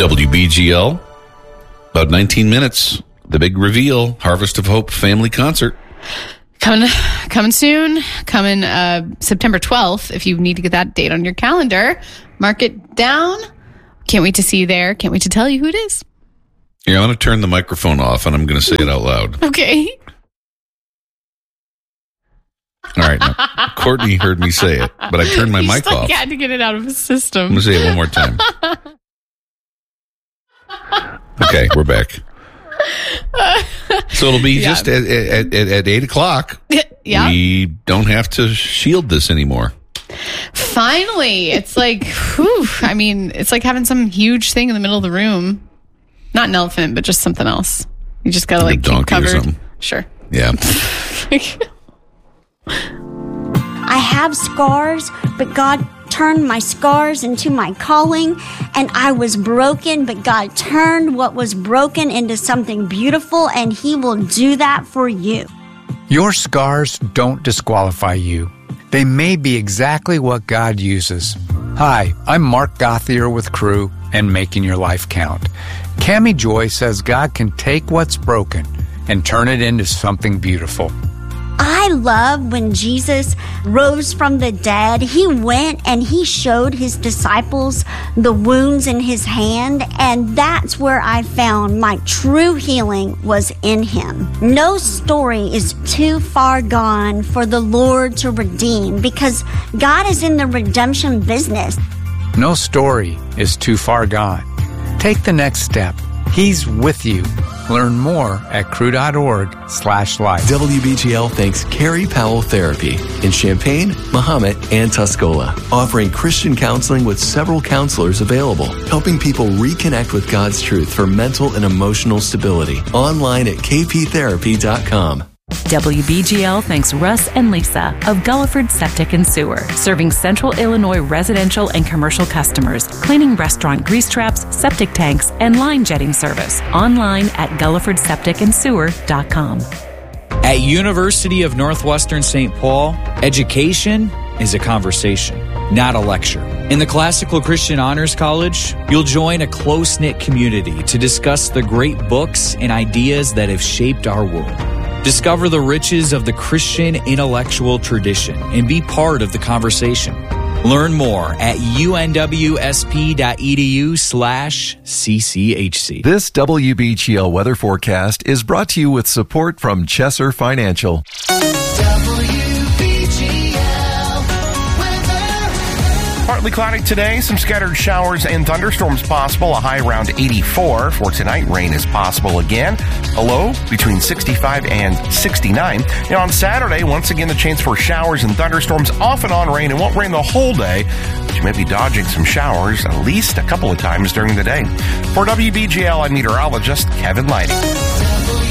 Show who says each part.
Speaker 1: WBGL, about 19 minutes. The big reveal, Harvest of Hope family concert.
Speaker 2: Coming soon. Coming September 12th. If you need to get that date on your calendar, mark it down. Can't wait to see you there. Can't wait to tell you who it is.
Speaker 1: Yeah, I'm going to turn the microphone off, and I'm going to say it out loud.
Speaker 2: Okay.
Speaker 1: All right. Now, Courtney heard me say it, but I turned my mic off.
Speaker 2: He had to get it out of his system.
Speaker 1: I'm going to say it one more time. Okay, we're back. So it'll be just at 8 o'clock.
Speaker 2: Yeah.
Speaker 1: We don't have to shield this anymore.
Speaker 2: Finally. It's like, whew, I mean, it's like having some huge thing in the middle of the room. Not an elephant, but just something else. You just got to like keep covered. Or something. Sure.
Speaker 1: Yeah.
Speaker 3: I have scars, but God turned my scars into my calling, and I was broken, but God turned what was broken into something beautiful, and He will do that for you.
Speaker 4: Your scars don't disqualify you. They may be exactly what God uses. Hi, I'm Mark Gothier with Crew and Making Your Life Count. Cammie Joy says God can take what's broken and turn it into something beautiful.
Speaker 3: I love when Jesus rose from the dead. He went and He showed His disciples the wounds in His hand, and that's where I found my true healing was in Him. No story is too far gone for the Lord to redeem because God is in the redemption business.
Speaker 4: No story is too far gone. Take the next step. He's with you. Learn more at crew.org/life.
Speaker 5: WBGL thanks Carrie Powell Therapy in Champaign, Mahomet, and Tuscola, offering Christian counseling with several counselors available, helping people reconnect with God's truth for mental and emotional stability. Online at kptherapy.com.
Speaker 6: WBGL thanks Russ and Lisa of Gulliford Septic and Sewer, serving Central Illinois residential and commercial customers, cleaning restaurant grease traps, septic tanks, and line jetting service. Online at GullifordSepticandSewer.com.
Speaker 7: At University of Northwestern St. Paul, education is a conversation, not a lecture. In the Classical Christian Honors College, you'll join a close-knit community to discuss the great books and ideas that have shaped our world. Discover the riches of the Christian intellectual tradition and be part of the conversation. Learn more at unwsp.edu/cchc.
Speaker 8: This WBGL weather forecast is brought to you with support from Chesser Financial.
Speaker 9: Partly cloudy today, some scattered showers and thunderstorms possible, a high around 84. For tonight, rain is possible again, a low between 65 and 69. And on Saturday, once again, the chance for showers and thunderstorms, off and on rain. It won't rain the whole day, but you may be dodging some showers at least a couple of times during the day. For WBGL, I'm meteorologist Kevin Lighting.